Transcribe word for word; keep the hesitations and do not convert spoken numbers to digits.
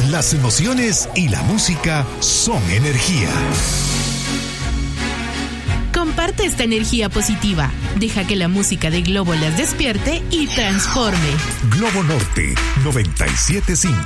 Las emociones y la música son energía. Comparte esta energía positiva. Deja que la música de Globo las despierte y transforme. Globo Norte noventa y siete punto cinco.